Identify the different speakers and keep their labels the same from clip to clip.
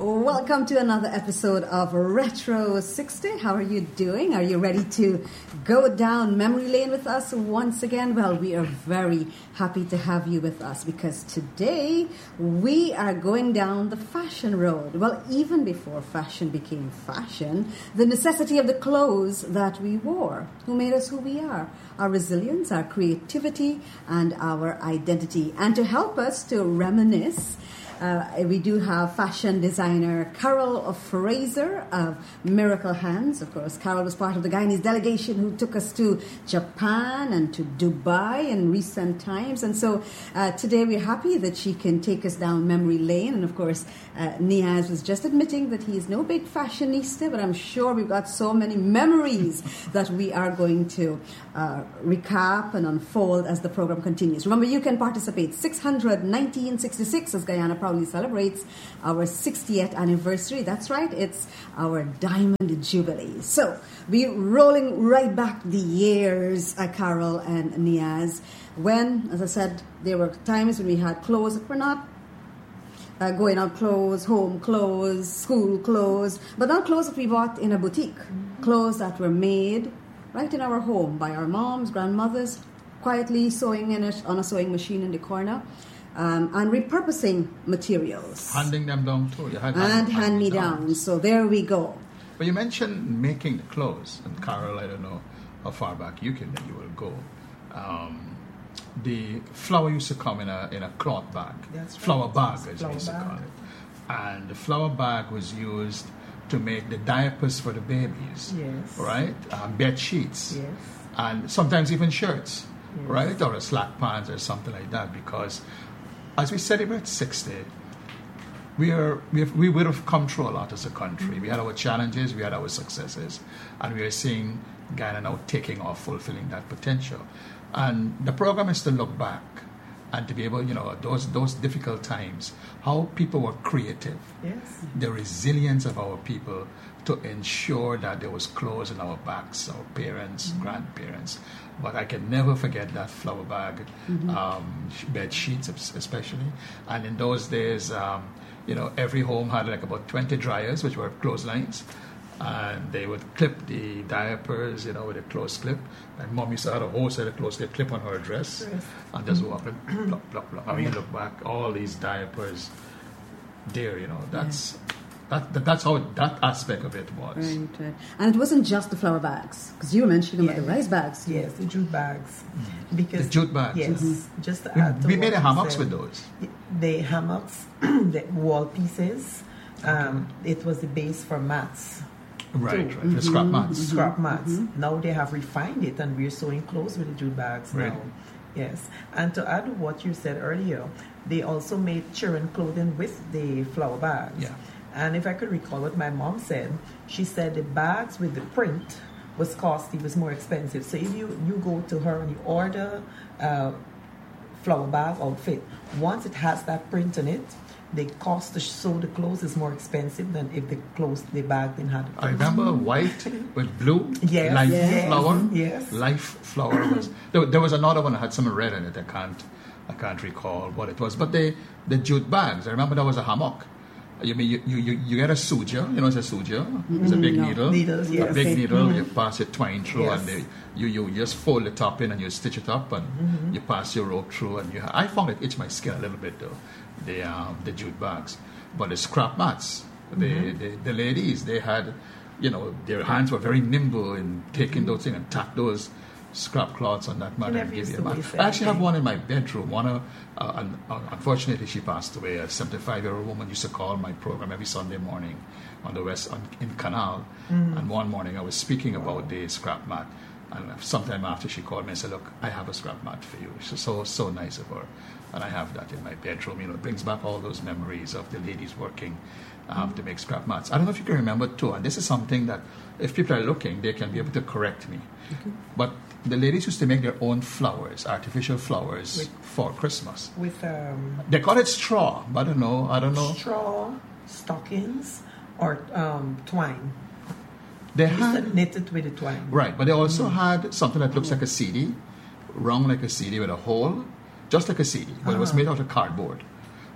Speaker 1: Welcome to another episode of Retro 60. How are you doing? Are you ready to go down memory lane with us once again? Well, we are very happy to have you with us because today we are going down the fashion road. Well, even before fashion became fashion, the necessity of the clothes that we wore, who made us who we are, our resilience, our creativity, and our identity. And to help us to reminisce, we do have fashion designer Carol Fraser of Miracle Hands. Of course, Carol was part of the Guyanese delegation who took us to Japan and to Dubai in recent times. And so today we're happy that she can take us down memory lane. And of course, Niaz was just admitting that he is no big fashionista, but I'm sure we've got so many memories that we are going to recap and unfold as the program continues. Remember, you can participate. 61966 as Guyana proudly celebrates our 60th anniversary. That's right, it's our Diamond Jubilee. So we're rolling right back the years, Carol and Niaz, when, as I said, there were times when we had clothes that were not going out clothes, home clothes, school clothes, but not clothes that we bought in a boutique. Clothes that were made right in our home by our moms, grandmothers, quietly sewing in it on a sewing machine in the corner. And repurposing materials.
Speaker 2: Handing them down too. You had
Speaker 1: hand-me-downs. So there we go.
Speaker 2: But you mentioned making the clothes. And Carol, I don't know how far back you will go. The flour used to come in a cloth bag.
Speaker 3: That's right.
Speaker 2: Flour bag, as we used to call it. And the flour bag was used to make the diapers for the babies.
Speaker 3: Yes.
Speaker 2: Right? Bed sheets.
Speaker 3: Yes.
Speaker 2: And sometimes even shirts.
Speaker 3: Yes.
Speaker 2: Right? Or a slack pants or something like that. Because as we celebrate 60, we would have come through a lot as a country. Mm-hmm. We had our challenges, we had our successes, and we are seeing Guyana now taking off, fulfilling that potential. And the program is to look back and to be able, those difficult times, how people were creative,
Speaker 3: yes,
Speaker 2: the resilience of our people to ensure that there was clothes in our backs, our parents, mm-hmm. grandparents. But I can never forget that flour bag, mm-hmm. Bed sheets especially. And in those days, every home had like about 20 dryers, which were clotheslines. And they would clip the diapers, with a clothes clip. And Mom used to have a whole set of clothes clip on her dress. Yes. And just walk and plop, plop, plop. I mean, you look back, all these diapers there, that's... That's how that aspect of it was.
Speaker 1: Right. And it wasn't just the flour bags, because you were mentioning about the rice bags.
Speaker 3: Yes, the jute bags.
Speaker 2: Mm-hmm.
Speaker 3: Because
Speaker 2: the jute bags.
Speaker 3: Yes,
Speaker 1: mm-hmm.
Speaker 3: just to add to
Speaker 2: we made hammocks with those.
Speaker 3: The hammocks, the wall pieces, it was the base for mats.
Speaker 2: Right, mm-hmm. The scrap mats.
Speaker 3: Mm-hmm. Scrap mats.
Speaker 1: Mm-hmm.
Speaker 3: Now they have refined it and we're sewing clothes with the jute bags now. Yes. And to add to what you said earlier, they also made children clothing with the flour bags.
Speaker 2: Yeah.
Speaker 3: And if I could recall what my mom said, she said the bags with the print was costly, was more expensive. So if you go to her and you order a flour bag outfit, once it has that print on it, the cost to sew the clothes is more expensive than if the bag didn't have the print.
Speaker 2: I remember white with blue,
Speaker 3: yes,
Speaker 2: life
Speaker 3: yes,
Speaker 2: flour.
Speaker 3: Yes.
Speaker 2: Life flour was. There was another one that had some red in it. I can't recall what it was. But the jute bags, I remember that was a hammock. You mean you get a suture, it's a suture. It's a big needle.
Speaker 3: Needles, yes.
Speaker 2: A big needle,
Speaker 3: mm-hmm.
Speaker 2: you pass your twine through,
Speaker 3: yes.
Speaker 2: and you just fold the top in and you stitch it up, and mm-hmm. you pass your rope through, and I found it itched my skin a little bit though, the jute bags. But the scrap mats, mm-hmm. the ladies, they had, their hands were very nimble in taking those things and tack those scrap cloths on that mat and give you a mat. I actually have one in my bedroom. Unfortunately, she passed away. A 75-year-old woman used to call my program every Sunday morning on the west in Canal. Mm-hmm. And one morning I was speaking about the scrap mat. And sometime after she called me and said, "Look, I have a scrap mat for you." She's so nice of her. And I have that in my bedroom. It brings back all those memories of the ladies working to make scrap mats. I don't know if you can remember too, and this is something that if people are looking, they can be able to correct me. Mm-hmm. But the ladies used to make their own flowers, artificial flowers for Christmas.
Speaker 3: With
Speaker 2: they call it straw, but I don't know.
Speaker 3: Straw, stockings, or twine.
Speaker 2: They
Speaker 3: had knitted with the twine.
Speaker 2: Right, but they also had something that looks like a CD, round like a CD with a hole, just like a CD, but it was made out of cardboard.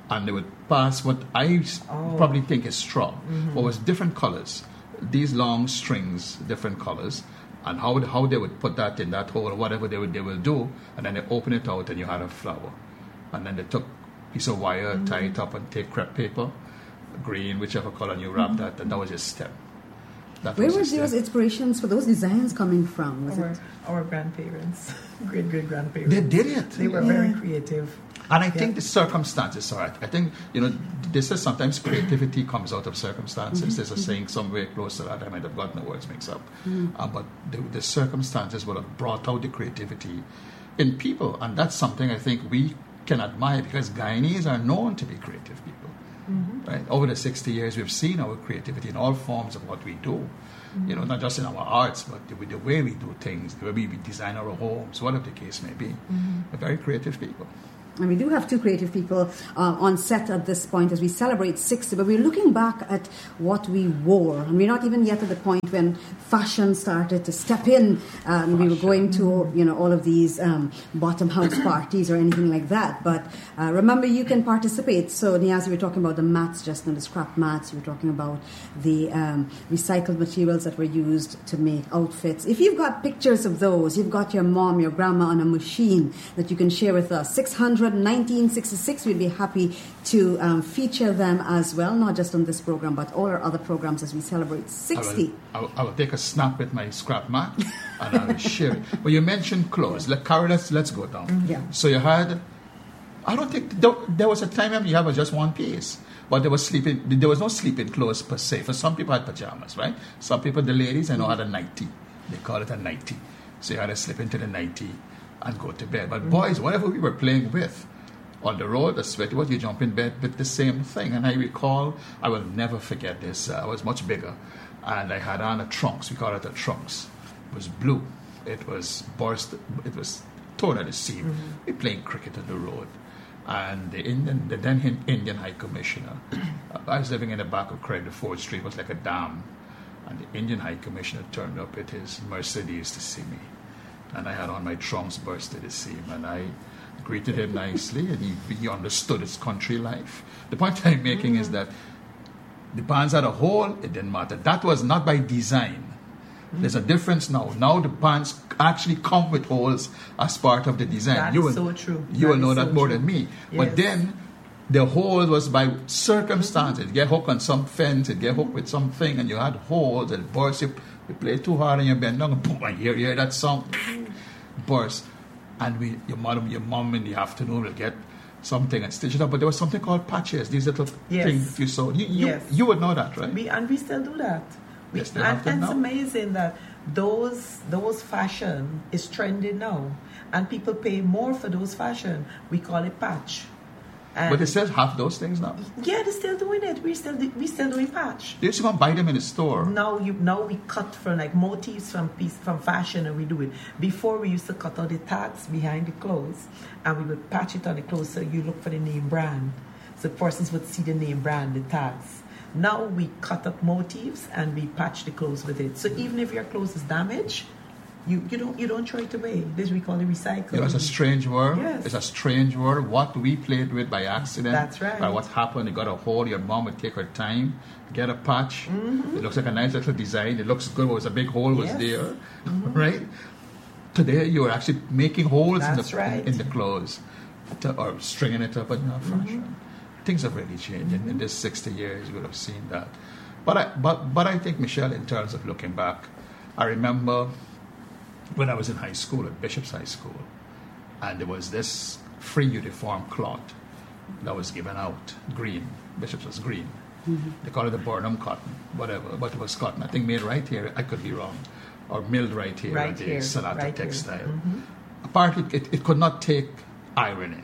Speaker 2: and they would pass what I probably think is straw, but was different colors. These long strings, different colors, and how they would put that in that hole or whatever they will do, and then they open it out and you had a flower. And then they took a piece of wire, tie it up, and take crepe paper, green, whichever color, and you wrap that, and that was your stem.
Speaker 1: Where were those inspirations for those designs coming from?
Speaker 3: Our grandparents, great-great-grandparents.
Speaker 2: They did it.
Speaker 3: They were very creative.
Speaker 2: And I think the circumstances are. I think, they say sometimes creativity comes out of circumstances. There's a saying somewhere close to that. I might have gotten the words mixed up. But the circumstances would have brought out the creativity in people. And that's something I think we can admire, because Guyanese are known to be creative people. Right? Over the 60 years, we've seen our creativity in all forms of what we do. Not just in our arts, but with the way we do things, the way we design our homes, whatever the case may be. We're very creative people.
Speaker 1: And we do have two creative people on set at this point as we celebrate 60, but we're looking back at what we wore. And we're not even yet at the point when fashion started to step in. We were going to, all of these bottom house parties or anything like that. But remember, you can participate. So, Niazi, we were talking about the mats just now, the scrap mats. We were talking about the recycled materials that were used to make outfits. If you've got pictures of those, you've got your mom, your grandma on a machine that you can share with us, 600-1966, we'd be happy to feature them as well, not just on this program, but all our other programs as we celebrate 60.
Speaker 2: I will take a snap with my scrap mat and I will share it. But you mentioned clothes. Carol, let's go down.
Speaker 1: Yeah.
Speaker 2: So you had, I don't think, there was a time when you had just one piece. But there was no sleeping clothes per se. For some people had pajamas, right? Some people, the ladies, I know, had a nightie. They call it a nightie. So you had to slip into the nightie and go to bed. But boys, whatever we were playing with on the road, the sweaty was, you jump in bed with the same thing. And I recall, I will never forget this. I was much bigger. And I had on a trunks. We call it a trunks. It was blue. It was burst. It was torn at the seam. We were playing cricket on the road. And the then Indian High Commissioner, I was living in the back of Craig, the 4th Street, was like a dam. And the Indian High Commissioner turned up with his Mercedes to see me. And I had on my trunks burst to the seam. And I greeted him nicely, and he understood his country life. The point I'm making is that the pants had a hole, it didn't matter. That was not by design. There's a difference now. Now the pants actually come with holes as part of the design.
Speaker 3: That is so true.
Speaker 2: You will know that more than me. Yes. But then the hole was by circumstances. It get hooked on some fence, it get hooked with something, and you had holes, and burst. You play too hard and you bend down, and boom, and you hear that sound, burst. And your mom in the afternoon will get something and stitch it up. But there was something called patches, these little things you saw. You would know that, right?
Speaker 3: We still do that. And it's amazing that those fashion is trending now, and people pay more for those fashion. We call it patch.
Speaker 2: But they still have those things now.
Speaker 3: Yeah, they're still doing it. We still doing patch.
Speaker 2: They used to go and buy them in the store.
Speaker 3: Now we cut from like motifs from fashion, and we do it. Before we used to cut out the tags behind the clothes, and we would patch it on the clothes so you look for the name brand, so persons would see the name brand, the tags. Now we cut up motifs and we patch the clothes with it. So even if your clothes is damaged, you don't throw it away. This we call it recycling.
Speaker 2: It's a strange word.
Speaker 3: Yes.
Speaker 2: It's a strange word. What we played with by accident.
Speaker 3: That's right.
Speaker 2: By what happened, you got a hole. Your mom would take her time, get a patch. It looks like a nice little design. It looks good. It was a big hole was there, right? Today you are actually making holes in the clothes, or stringing it up in fashion. Things have really changed. In this 60 years, you would have seen that. But I think, Michelle, in terms of looking back, I remember when I was in high school, at Bishop's High School, and there was this free uniform cloth that was given out, green. Bishop's was green. They call it the Burnham cotton, whatever, but it was cotton. I think made right here, I could be wrong, or milled right here at the Sonata Textile. Apparently, it could not take ironing.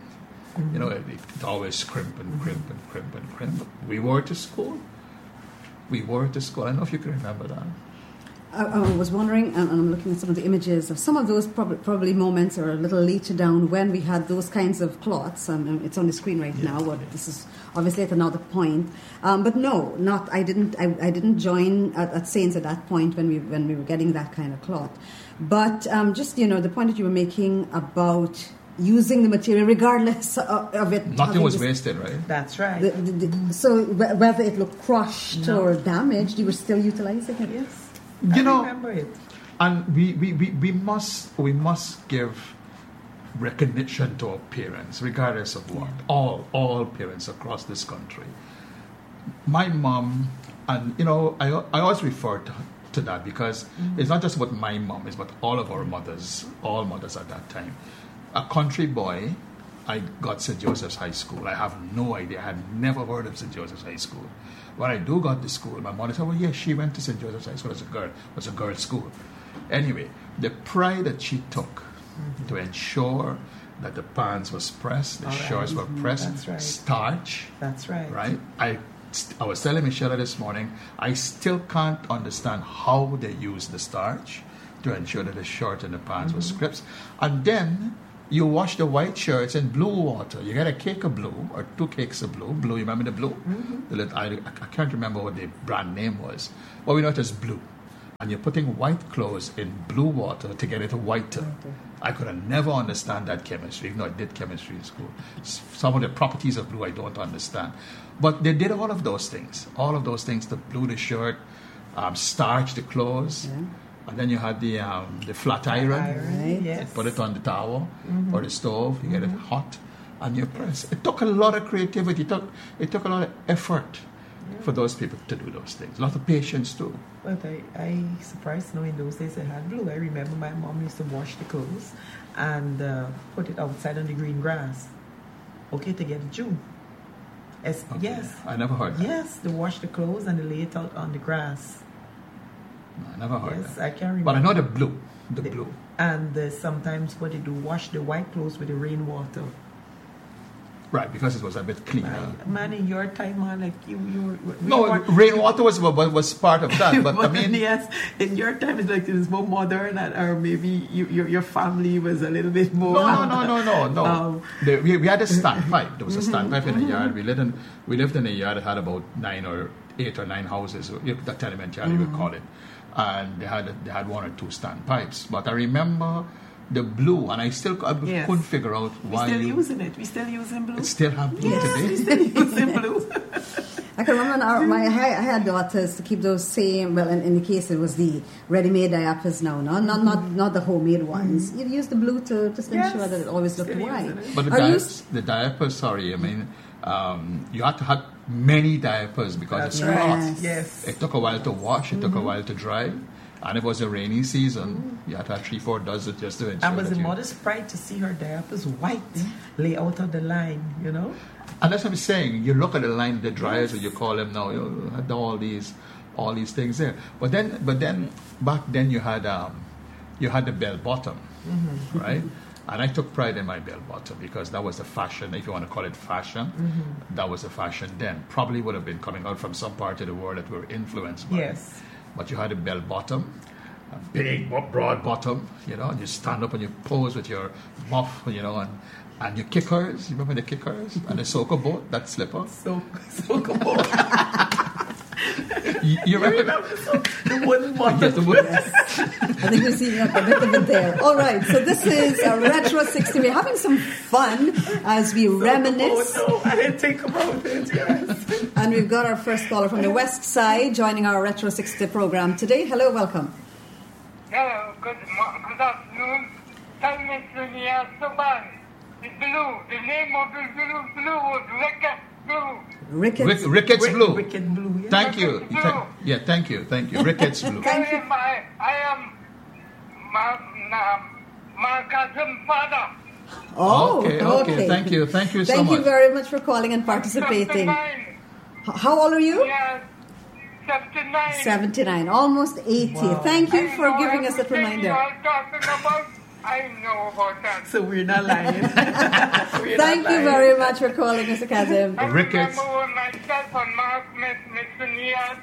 Speaker 2: It always crimp and crimp and crimp and crimp. We wore it to school. I don't know if you can remember that.
Speaker 1: I was wondering, and I'm looking at some of the images of some of those probably moments or a little later down when we had those kinds of cloths. It's on the screen right now. But this is obviously at another point. But no, not. I didn't join at Saints at that point when we were getting that kind of cloth. But just the point that you were making about using the material regardless of it.
Speaker 2: Nothing was wasted, right?
Speaker 3: That's right.
Speaker 1: So whether it looked crushed or damaged, you were still utilizing it.
Speaker 3: Yes.
Speaker 2: You know,
Speaker 3: remember it.
Speaker 2: and we must give recognition to our parents, regardless of what. All parents across this country. My mom, and I always refer to that because it's not just about my mom, it's about all of our mothers, all mothers at that time. A country boy, I got St. Joseph's High School. I have no idea. I had never heard of St. Joseph's High School. When I got to school, my mother said, well, yeah, she went to St. Joseph's High School as a girl. It was a girls' school. Anyway, the pride that she took to ensure that the pants was pressed, the shirts were pressed,
Speaker 3: That's right.
Speaker 2: starch.
Speaker 3: That's right.
Speaker 2: Right? I was telling Michelle this morning, I still can't understand how they use the starch to ensure that the shirt and the pants were crisp. And then you wash the white shirts in blue water. You get a cake of blue or 2 cakes of blue. Blue, you remember the blue? I can't remember what the brand name was. But we know it as blue. And you're putting white clothes in blue water to get it whiter. I could have never understand that chemistry, even though I did chemistry in school. Some of the properties of blue I don't understand. But they did all of those things. All of those things, to blue the shirt, starch the clothes. Yeah. And then you had the flat iron.
Speaker 1: Right.
Speaker 3: Yes.
Speaker 2: Put it on the towel or the stove. You get it hot, and you press. It took a lot of creativity. It took a lot of effort for those people to do those things. A lot of patience too.
Speaker 3: But I surprised knowing those days they had blue. I remember my mom used to wash the clothes and put it outside on the green grass. Okay, to get the dew. Yes.
Speaker 2: I never heard that.
Speaker 3: Yes, they wash the clothes and they lay it out on the grass.
Speaker 2: No, I never heard
Speaker 3: Yes,
Speaker 2: that.
Speaker 3: I can't remember.
Speaker 2: But I know the blue.
Speaker 3: And sometimes what they do, wash the white clothes with the rainwater.
Speaker 2: Right, because it was a bit cleaner.
Speaker 3: Man, in your time, man, like you
Speaker 2: No, rainwater was part of that. But I mean,
Speaker 3: yes, in your time, it's like it was more modern, or maybe your family was a little bit more.
Speaker 2: No. We had a standpipe. There was a standpipe in the yard. We lived in a yard that had about 8 or 9 houses. The tenement yard, you would call it, and they had 1 or 2 standpipes. But I remember the blue, and I couldn't figure out why.
Speaker 3: We're still using it. We're still using blue.
Speaker 2: It still have blue
Speaker 3: Yes,
Speaker 2: today.
Speaker 3: we're still using blue.
Speaker 1: I can remember I had daughters to keep those same. Well, in the case it was the ready-made diapers now, not the homemade ones. You use the blue to just ensure that it always looked
Speaker 3: Still
Speaker 1: white.
Speaker 3: using it.
Speaker 2: But the diapers, sorry, I mean, you had to have many diapers because it's
Speaker 3: That's
Speaker 2: cloth.
Speaker 3: right. Yes.
Speaker 2: It took a while to wash. It took a while to dry. And if it was a rainy season, you had to have 3-4 dozen just to ensure.
Speaker 3: And was
Speaker 2: that
Speaker 3: the
Speaker 2: you...
Speaker 3: mother's pride to see her diapers white lay out on the line, you know?
Speaker 2: And that's what I'm saying. You look at the line, the dryers, or you call them now. You had all these things there. But then back then you had the bell bottom, right? And I took pride in my bell bottom because that was the fashion, if you want to call it fashion. That was the fashion then. Probably would have been coming out from some part of the world that were influenced by it.
Speaker 3: Yes.
Speaker 2: But you had a bell bottom, a big, broad bottom, and you stand up and you pose with your muff, and your kickers. You remember the kickers? And the soaker boat, that slipper.
Speaker 3: Soaker boat.
Speaker 2: You remember?
Speaker 3: The wooden bottom.
Speaker 2: Yes, the wooden.
Speaker 1: I think we're seeing a bit of it there. All right, so this is a Retro 60. We're having some fun as we reminisce.
Speaker 3: Oh, no, I didn't think about it, yes.
Speaker 1: And we've got our first caller from the West Side joining our Retro 60 program today. Hello, welcome.
Speaker 4: Hello, good afternoon. Tell me, Sonia Soban, the name of the blue was Ricketts Blue.
Speaker 1: Ricketts.
Speaker 2: Ricketts Blue.
Speaker 3: Ricketts Blue, yeah.
Speaker 2: Thank you.
Speaker 4: Ricketts Blue.
Speaker 2: Thank you. Ricketts Blue.
Speaker 1: Thank you.
Speaker 4: I am my cousin's father.
Speaker 1: Oh,
Speaker 2: okay. Thank you so much.
Speaker 1: Thank you very much for calling and participating.
Speaker 4: 79.
Speaker 1: How old are you?
Speaker 4: Yeah, 79.
Speaker 1: 79, almost 80.
Speaker 3: Wow.
Speaker 1: Thank you
Speaker 4: I
Speaker 1: for
Speaker 4: know
Speaker 1: giving us that
Speaker 4: everything
Speaker 1: reminder.
Speaker 4: you are talking about, I know about that.
Speaker 3: So we're not lying.
Speaker 1: Thank you very much for calling, Mr. Kazim.
Speaker 4: I
Speaker 2: Ricketts.
Speaker 4: remember when myself and Mark met Mr. Nias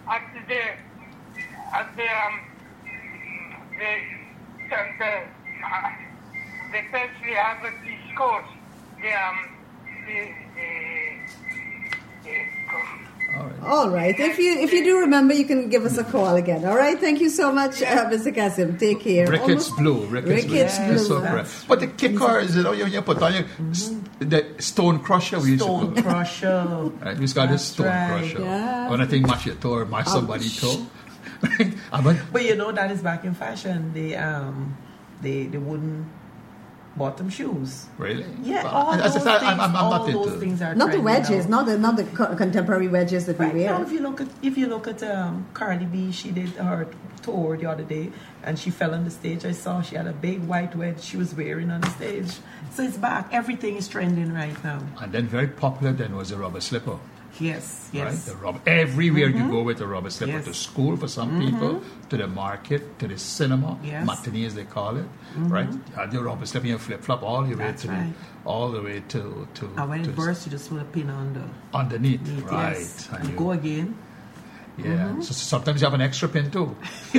Speaker 4: they especially have at East Coast.
Speaker 2: All right.
Speaker 1: All right. If you do remember, you can give us a call again. All right. Thank you so much, Mr. Kasim. Take care.
Speaker 2: Ricketts Blue. Ricketts Blue.
Speaker 1: Blue.
Speaker 2: So but the kicker is, you put on your the stone crusher. We used to call it.
Speaker 3: Crusher.
Speaker 2: Right, we got this stone crusher.
Speaker 1: Yeah.
Speaker 2: When I think match your toe or match somebody toe.
Speaker 3: But that is back in fashion. The wooden bottom shoes.
Speaker 2: Really?
Speaker 3: Yeah,
Speaker 2: Well,
Speaker 3: all
Speaker 2: as I
Speaker 3: those
Speaker 2: said,
Speaker 3: things,
Speaker 2: I'm
Speaker 3: all
Speaker 2: not
Speaker 3: those
Speaker 2: into
Speaker 3: things are
Speaker 1: Not the
Speaker 3: trendy
Speaker 1: wedges,
Speaker 3: now.
Speaker 1: not the contemporary wedges that we
Speaker 3: Right
Speaker 1: wear.
Speaker 3: now, if you look at Cardi B, she did her tour the other day, and she fell on the stage. I saw she had a big white wedge she was wearing on the stage. So it's back. Everything is trending right now.
Speaker 2: And then very popular then was the rubber slipper.
Speaker 3: Yes.
Speaker 2: Right? The rubber. Everywhere you go with a rubber slipper,
Speaker 3: Yes.
Speaker 2: to school for some people, to the market, to the cinema,
Speaker 3: Yes.
Speaker 2: matinee as they call it, right? You had your rubber slipper and your flip flop all the way
Speaker 3: That's
Speaker 2: to
Speaker 3: right.
Speaker 2: all the way to
Speaker 3: And when
Speaker 2: to
Speaker 3: it bursts, you just put a pin on the
Speaker 2: underneath,
Speaker 3: knee.
Speaker 2: right?
Speaker 3: Yes.
Speaker 2: And
Speaker 3: And
Speaker 2: you-
Speaker 3: go again.
Speaker 2: Yeah. So sometimes you have an extra pin too.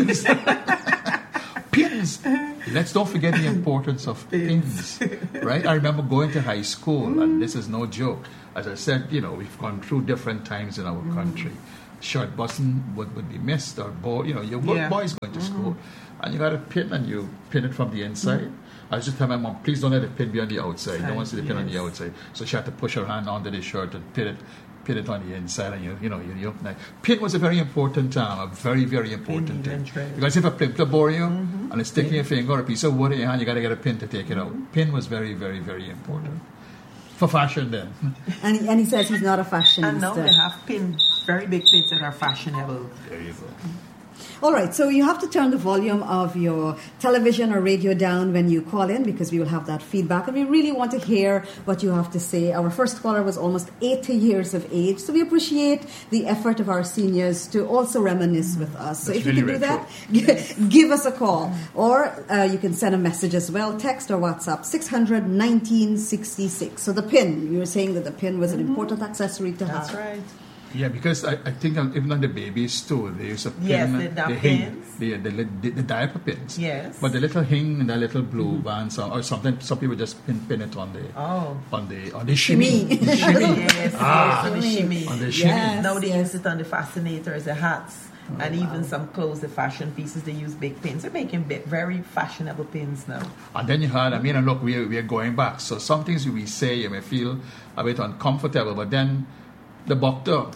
Speaker 2: Pins. Let's don't forget the importance of pins. Right? I remember going to high school, and this is no joke. As I said, we've gone through different times in our country. Shirt button would be missed, or your boys going to school, and you got a pin, and you pin it from the inside. I was just telling my mom, please don't let the pin be on the outside. I don't want to see the pin on the outside. So she had to push her hand under the shirt and pin it on the inside, and you pin was a very important, a very, very important thing. Because if a pin to bore you and it's sticking your finger or a piece of wood in your hand, you got to get a pin to take it out. Pin was very, very, very important for fashion then.
Speaker 1: And he says he's not a fashionista.
Speaker 3: And now they have very big pins that are fashionable.
Speaker 2: There you go.
Speaker 1: All right, so you have to turn the volume of your television or radio down when you call in, because we will have that feedback, and we really want to hear what you have to say. Our first caller was almost 80 years of age, so we appreciate the effort of our seniors to also reminisce with us. So
Speaker 2: That's
Speaker 1: if you
Speaker 2: really
Speaker 1: can do that, give us a call, or you can send a message as well, text or WhatsApp, 600-1966. So the pin, you were saying that the pin was an important accessory to have.
Speaker 3: That's right.
Speaker 2: Yeah, because I think even on the babies too, they use a pin.
Speaker 3: Yes, the
Speaker 2: hing,
Speaker 3: pins.
Speaker 2: the diaper pins.
Speaker 3: Yes.
Speaker 2: But the little hing and the little blue bands, or sometimes some people just pin it on the shimmy.
Speaker 1: Shimmy.
Speaker 3: Yes, on the shimmy.
Speaker 2: On the shimmy.
Speaker 1: Yes.
Speaker 3: Now they use it on the fascinators, the hats, and even some clothes, the fashion pieces, they use big pins. They're making very fashionable pins now.
Speaker 2: And then you had, and look, we are going back. So some things we say, you may feel a bit uncomfortable, but then the Bokta,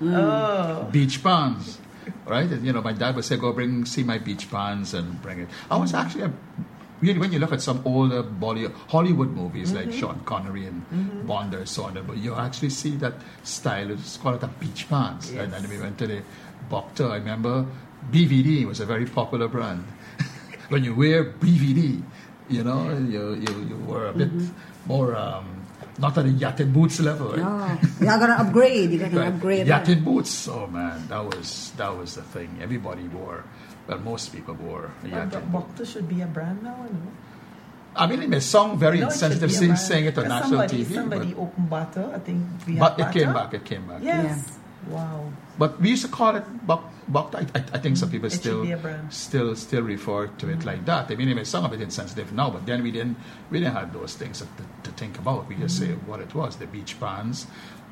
Speaker 2: beach pants, right? My dad would say, go see my beach pants and bring it. I was actually, really, when you look at some older Hollywood movies like Sean Connery and Bond and so on, but you actually see that style, it's called a beach pants.
Speaker 3: Yes.
Speaker 2: And then we went to the Bokta. I remember BVD was a very popular brand. When you wear BVD, you were a bit more... not at a yachting boots level, right?
Speaker 1: Oh, you got to upgrade. You got to upgrade.
Speaker 2: Yachting boots. Oh man, that was the thing. Everybody wore. Well, most people wore a yachting boot.
Speaker 3: Bokta should be a brand now, no?
Speaker 2: I mean, it may sound very
Speaker 3: No, it should
Speaker 2: insensitive
Speaker 3: be a brand.
Speaker 2: saying it on national TV,
Speaker 3: Somebody
Speaker 2: but
Speaker 3: opened Bata. I think we have
Speaker 2: it
Speaker 3: Bata.
Speaker 2: came back.
Speaker 3: Yes. Wow.
Speaker 2: But we used to call it Bokta. I think some people
Speaker 3: It should be a brand.
Speaker 2: still refer to it like that. I mean, it may sound a bit insensitive now, but then we didn't have those things to think about. We just say what it was: the beach pants,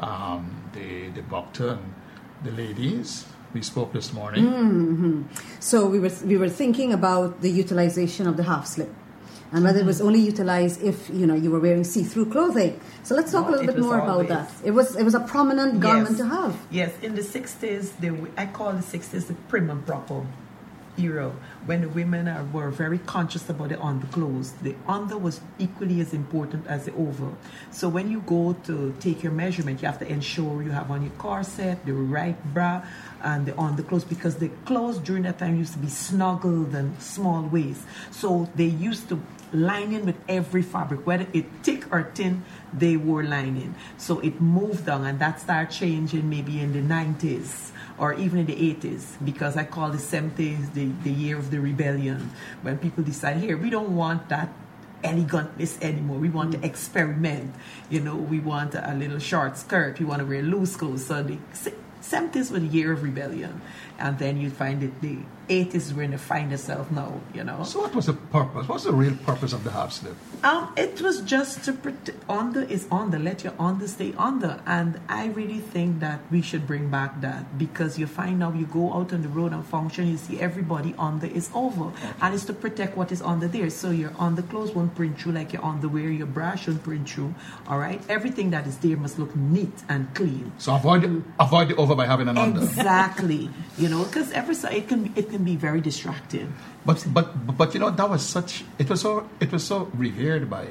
Speaker 2: the Bokta, and the ladies. We spoke this morning.
Speaker 1: So we were thinking about the utilization of the half slip, and whether it was only utilized if you were wearing see-through clothing. So let's talk a little bit more about that. It was a prominent garment to have.
Speaker 3: Yes, in the 60s, I call the 60s the prim and proper era, when the women were very conscious about the underclothes. The under was equally as important as the over. So when you go to take your measurement, you have to ensure you have on your corset, the right bra, and the underclothes, because the clothes during that time used to be snuggled and small waist. So they used to line in with every fabric, whether it thick or thin, they wore lining. So it moved on, and that started changing maybe in the 90s. Or even in the 80s, because I call the 70s the year of the rebellion, when people decide, here, we don't want that elegantness anymore. We want to experiment. We want a little short skirt. We want to wear loose clothes. So the 70s were the year of rebellion. And then you find it, 80s when you find yourself now, you know.
Speaker 2: So what was the purpose? What's the real purpose of the half slip?
Speaker 3: It was just to protect, under is under, let your under stay under. And I really think that we should bring back that, because you find now you go out on the road and function, you see everybody under is over. Okay. And it's to protect what is under there. So your underclothes won't print through like your underwear, your bra shouldn't print through. All right? Everything that is there must look neat and clean.
Speaker 2: So avoid the over by having an under.
Speaker 3: Exactly. You know, because it can be very distracting.
Speaker 2: But you know, that was such, it was so revered by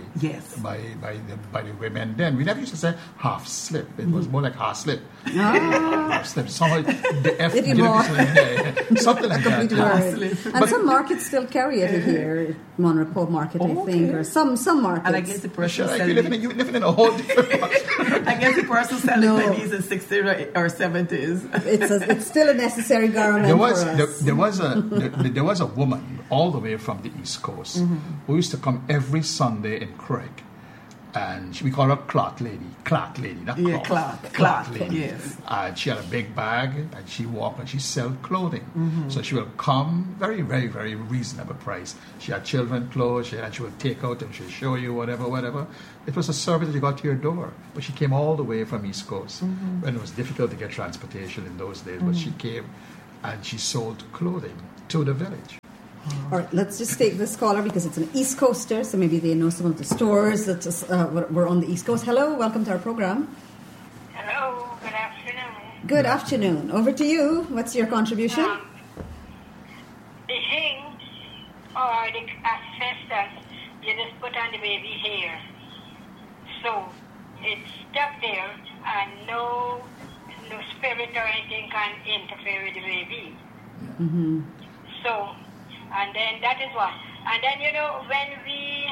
Speaker 2: the women then. We never used to say half slip. It was more like half slip. Half slip. Somehow the F something like that.
Speaker 1: And some markets still carry it here. Monrepo Market, I think, or some markets.
Speaker 3: And I guess the person
Speaker 2: you living in a whole different market.
Speaker 3: I guess the person selling maybe in 60s or 70s.
Speaker 1: It's still a necessary garment for us.
Speaker 2: There was a woman all the way from the East Coast who used to come every Sunday in Craig, and we call her Cloth Lady, not Cloth Lady.
Speaker 3: Yes.
Speaker 2: And she had a big bag, and she walked and she sold clothing. So she will come very, very, very reasonable price. She had children clothes, and she would take out and she'll show you whatever. It was a service that you got to your door. But she came all the way from East Coast when it was difficult to get transportation in those days. But she came and she sold clothing to the village.
Speaker 1: All right, let's just take this caller because it's an East Coaster, so maybe they know some of the stores that were on the East Coast. Hello, welcome to our program.
Speaker 4: Hello, good afternoon.
Speaker 1: Good afternoon. Over to you. What's your contribution?
Speaker 4: The hinge or the asbestos you just put on the baby hair. So it's stuck there and no spirit or anything can interfere with the baby. So, and then that is one. And then, you know, when we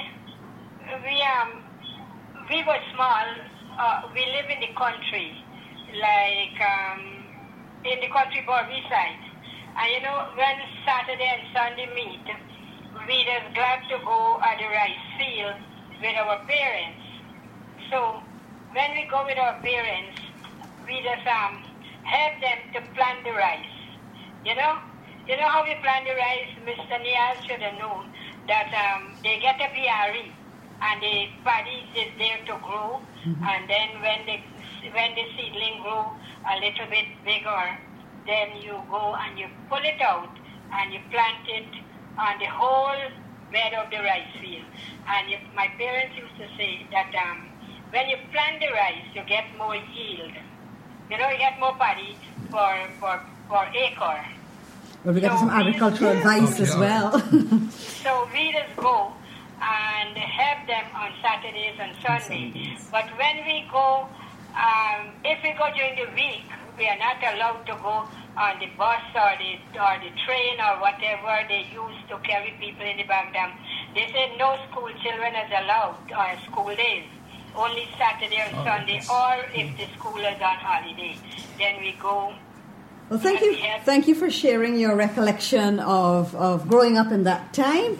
Speaker 4: were small, we live in the country, like in the country Borby side. And you know, when Saturday and Sunday meet, we just glad to go at the rice field with our parents. So when we go with our parents, we just help them to plant the rice. You know how we plant the rice? Mr. Niaz should have known that they get a BRE and the paddy is there to grow. And then when the seedling grow a little bit bigger, then you go and you pull it out and you plant it on the whole bed of the rice field. And my parents used to say that when you plant the rice, you get more yield. You know, you get more paddy per acre.
Speaker 1: Well, we got some agricultural advice as well.
Speaker 4: So we just go and help them on Saturdays and Sundays. But when we go, if we go during the week, we are not allowed to go on the bus or the train or whatever they use to carry people in the Baghdad. They say no school children is allowed on school days. Only Saturday or Sunday, or if the school is on holiday, then we go.
Speaker 1: Well, thank you for sharing your recollection of growing up in that time.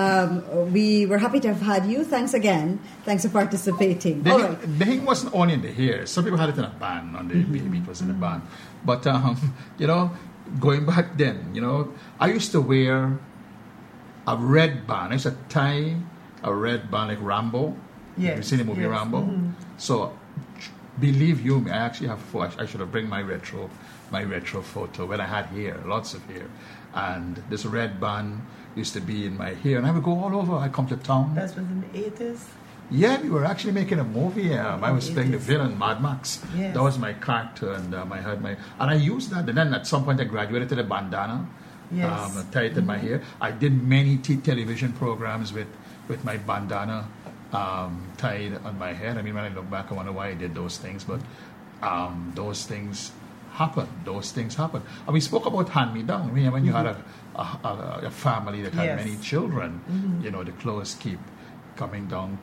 Speaker 1: We were happy to have had you. Thanks again. Thanks for participating.
Speaker 2: The thing wasn't only in the hair. Some people had it in a band on the baby. It was in a band. But, you know, going back then, you know, I used to wear a red band. I used to tie a red band like Rambo.
Speaker 3: Yes.
Speaker 2: You've seen the movie Rambo? So, believe you me, I actually have I should have bring my retro photo when I had hair, lots of hair. And this red band used to be in my hair, and I would go all over. I come to town.
Speaker 3: That was in the 80s?
Speaker 2: Yeah, we were actually making a movie. I was playing the villain, Mad Max.
Speaker 3: Yes.
Speaker 2: That was my character, and and I used that. And then at some point I graduated to the bandana.
Speaker 3: Yes.
Speaker 2: Tied in my hair. I did many television programs with my bandana tied on my head. I mean, when I look back, I wonder why I did those things, but those things happen. And we spoke about hand-me-down. When you had a family that had many children, you know, the clothes keep coming down,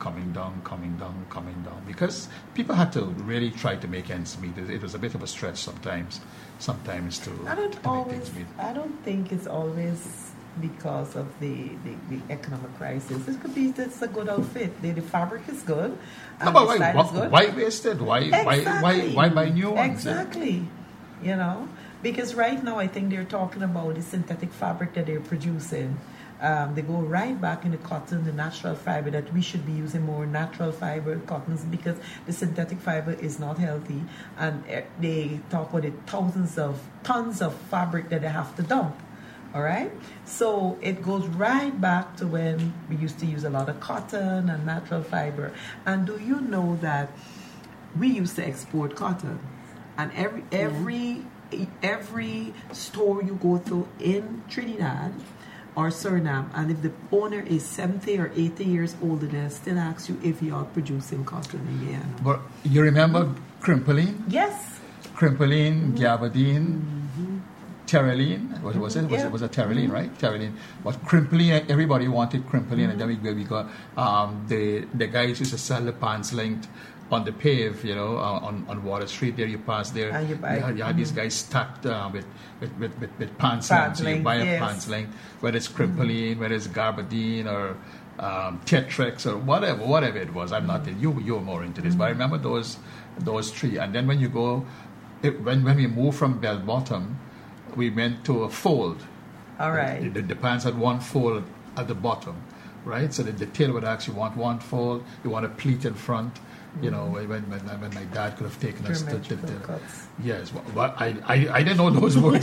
Speaker 2: because people had to really try to make ends meet. It was a bit of a stretch sometimes to make things meet.
Speaker 3: I don't think it's always because of the economic crisis. It could be it's a good outfit. The fabric is good.
Speaker 2: No, but why wasted? Why buy new ones?
Speaker 3: Exactly. You know, Because right now I think they're talking about the synthetic fabric that they're producing. They go right back in the cotton, the natural fiber, that we should be using more natural fiber cottons because the synthetic fiber is not healthy. And they talk about the tons of fabric that they have to dump. All right? So it goes right back to when we used to use a lot of cotton and natural fiber. And do you know that we used to export cotton? And every store you go to in Trinidad or Suriname, and if the owner is 70 or 80 years old, they still ask you if you are producing cotton in Guyana.
Speaker 2: But you remember Crimpoline?
Speaker 3: Yes.
Speaker 2: Crimpoline, Gabardine, Terraline. What was it? Was it Terraline, right? Terraline. But Crimpoline, everybody wanted Crimpoline, and then we got the guys used to sell the pants length on the pave, on Water Street. There you pass there.
Speaker 3: And
Speaker 2: you had these guys stacked with pants length. So you buy a pants length, whether it's Crimpoline, whether it's Gabardine or Tetrex or whatever it was. I'm not. You're more into this, but I remember those three. And then when you go, when we moved from Bell Bottom, we went to a fold.
Speaker 3: All right.
Speaker 2: The pants had one fold at the bottom, right? So the tail would actually want one fold. You want a pleat in front. When my dad could have taken us to yes, but I didn't know those words.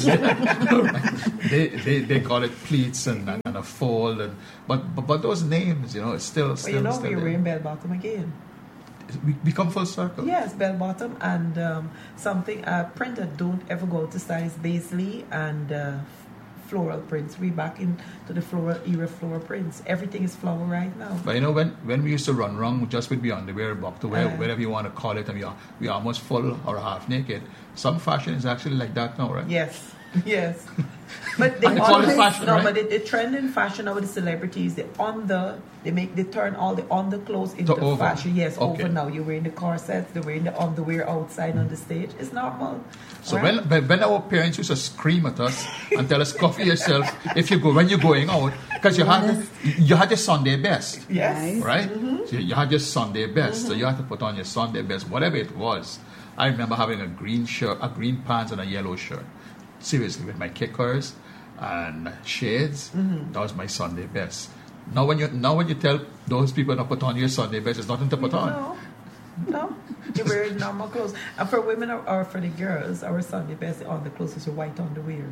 Speaker 2: they call it pleats and a fold, but those names, it's still.
Speaker 3: But we're in Bell Bottom again.
Speaker 2: We come full circle.
Speaker 3: Yes, Bell Bottom and something print that don't ever go out of size, Baisley and floral prints. We back into the floral prints. Everything is flower right now.
Speaker 2: But when we used to run around just with the underwear, back to whatever you want to call it, and we are almost full or half naked. Some fashion is actually like that now, right?
Speaker 3: Yes. But they
Speaker 2: call it fashion, right?
Speaker 3: But the trend in fashion now with the celebrities, they turn all the underclothes into fashion. Yes,
Speaker 2: okay.
Speaker 3: Over now. You're wearing the corsets, they're wearing the underwear outside on the stage. It's normal.
Speaker 2: So right? when our parents used to scream at us and tell us, cover yourself when you're going out, because you had your Sunday best.
Speaker 3: Yes.
Speaker 2: Right? So you had your Sunday best. So you had to put on your Sunday best, whatever it was. I remember having a green shirt, a green pants and a yellow shirt. Seriously, with my kickers and shades, that was my Sunday best. Now when you tell those people to put on your Sunday best, it's nothing to put on.
Speaker 3: No, you wear normal clothes. And for women or for the girls, our Sunday best on the clothes is white underwear,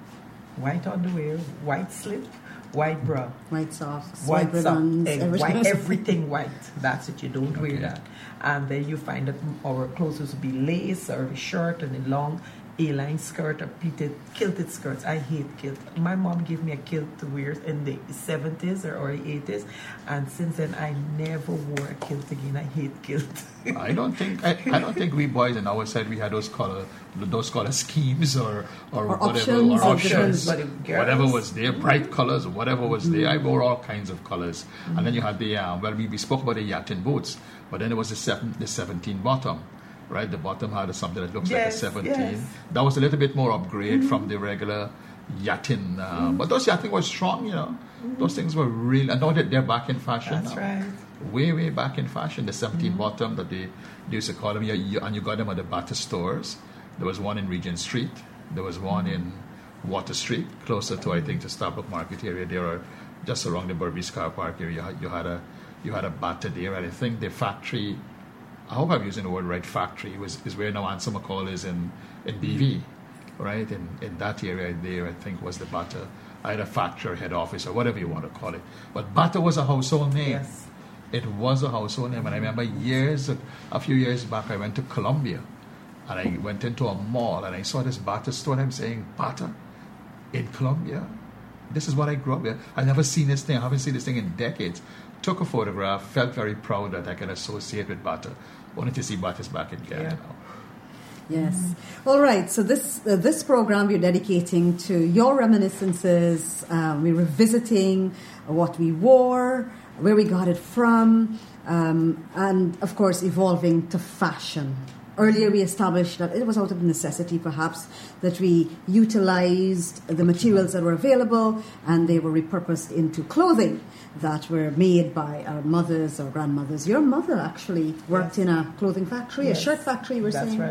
Speaker 3: white slip, white bra,
Speaker 1: white socks,
Speaker 3: white
Speaker 1: ribbons,
Speaker 3: everything white. That's it. You don't wear that. And then you find that our clothes will be lace or a shirt and a long A-line skirt or kilted skirts. I hate kilt. My mom gave me a kilt to wear in the 70s or early 80s, and since then I never wore a kilt again. I hate kilt.
Speaker 2: I don't think we boys in our side we had those color schemes or whatever options, whatever was there, bright colors or whatever was there. I wore all kinds of colors, and then you had the we spoke about the yachting boots, but then there was the 17 bottom. Right, the bottom had something that looks like a 17. Yes. That was a little bit more upgrade from the regular yachting. But those yachting were strong, Those things were real. And now that they're back in fashion.
Speaker 3: That's
Speaker 2: now.
Speaker 3: Right.
Speaker 2: Way back in fashion. The 17 bottom that they used to call them. And you got them at the Bata stores. There was one in Regent Street. There was one in Water Street, closer to, I think, the Starbuck Market area. There are just around the Berbice Car Park area. You had a Bata there. And I think the factory... I hope I'm using the word right. Factory is where now Ansa McCall is in BV, right? In that area there, I think was the Bata, either factory or head office or whatever you want to call it. But Bata was a household name.
Speaker 3: Yes.
Speaker 2: It was a household name, and I remember a few years back, I went to Colombia, and I went into a mall and I saw this Bata store, and I'm saying, Bata in Colombia. This is what I grew up with. I've never seen this thing. I haven't seen this thing in decades. Took a photograph, felt very proud that I can associate with Bata. Wanted to see Batas back in Guyana now.
Speaker 1: Yes. All right. So this program we're dedicating to your reminiscences. We're revisiting what we wore, where we got it from, and of course evolving to fashion. Earlier we established that it was out of necessity perhaps that we utilized the materials that were available and they were repurposed into clothing that were made by our mothers or grandmothers. Your mother actually worked in a clothing factory, a shirt factory, we're saying.
Speaker 3: That's right.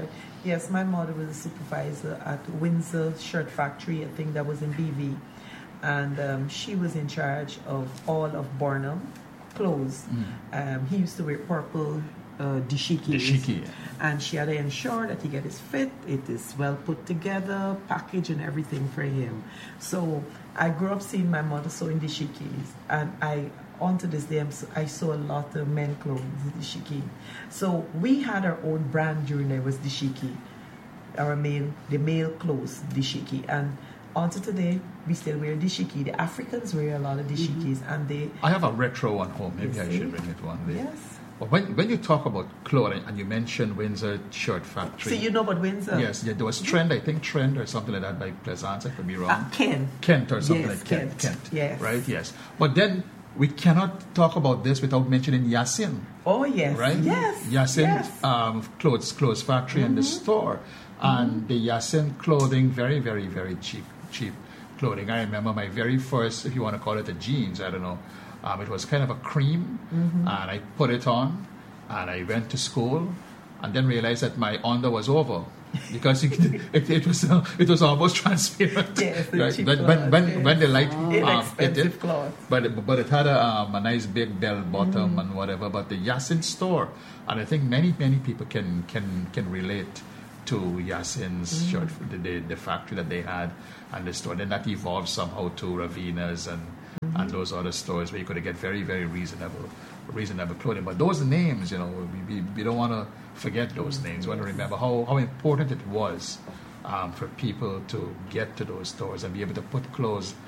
Speaker 3: Yes, my mother was a supervisor at Windsor Shirt Factory, I think that was in BV. And she was in charge of all of Burnham clothes. He used to wear purple dashiki. And she had to ensure that he get his fit, it is well put together, packaged and everything for him. So I grew up seeing my mother sewing dashikis, and onto this day I saw a lot of men clothes, dashiki. So we had our own brand during there was dashiki, the male clothes dashiki, and onto today we still wear dashiki. The Africans wear a lot of dashikis, and
Speaker 2: I have a retro one home. Maybe I should bring it one day.
Speaker 3: Yes.
Speaker 2: But when you talk about clothing and you mentioned Windsor Shirt Factory,
Speaker 3: So you know about Windsor?
Speaker 2: yes, yeah, there was Trend, I think Trend or something like that by Plaisance. I could be wrong.
Speaker 3: Kent
Speaker 2: or something
Speaker 3: Yes,
Speaker 2: like Kent.
Speaker 3: Kent. Yes.
Speaker 2: Right. Yes. But then we cannot talk about this without mentioning Yasin.
Speaker 3: Oh yes.
Speaker 2: Right?
Speaker 3: Yes.
Speaker 2: Yasin
Speaker 3: Yes.
Speaker 2: clothes factory and the store. And the Yasin clothing, very, very, very cheap clothing. I remember my very first, if you want to call it a jeans, I don't know. It was kind of a cream, and I put it on, and I went to school, and then realized that my under was over. Because it was almost transparent.
Speaker 3: Yes, the
Speaker 2: right?
Speaker 3: cheap
Speaker 2: when
Speaker 3: cloth,
Speaker 2: the light
Speaker 3: inexpensive cloth.
Speaker 2: but it had a nice big bell bottom and whatever. But the Yasin store, and I think many people can relate to Yasin's shirt, the factory that they had and the store. Then that evolved somehow to Ravina's and those other stores where you could get very, very reasonable clothing. But those names, we don't want to forget those names. We want to remember how important it was for people to get to those stores and be able to put clothes